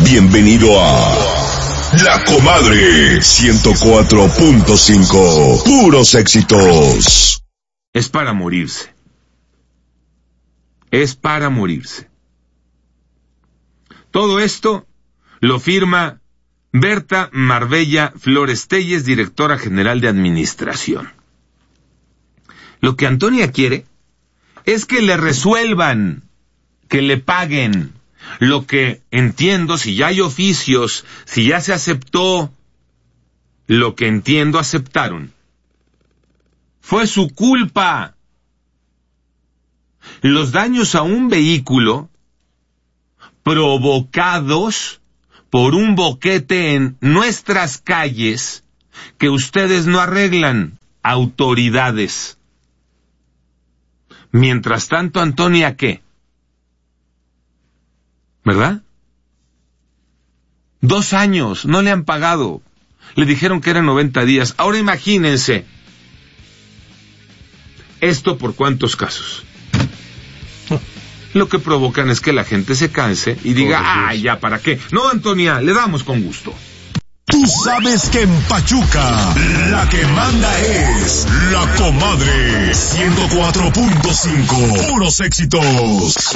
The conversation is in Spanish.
Bienvenido a La Comadre 104.5. Puros éxitos. Es para morirse. Es para morirse. Todo esto lo firma Berta Marbella Flores Telles, directora general de administración. Lo que Antonia quiere es que le resuelvan, que le paguen. Lo que entiendo, si ya hay oficios, si ya se aceptó, lo que entiendo aceptaron, fue su culpa. Los daños a un vehículo provocados por un boquete en nuestras calles que ustedes no arreglan, autoridades. Mientras tanto, Antonia, ¿qué? ¿Verdad? 2 años, no le han pagado. Le dijeron que eran 90 días. Ahora imagínense. ¿Esto por cuántos casos? Lo que provocan es que la gente se canse y diga, ya, ¿para qué? No, Antonia, le damos con gusto. Tú sabes que en Pachuca la que manda es La Comadre 104.5. Puros éxitos.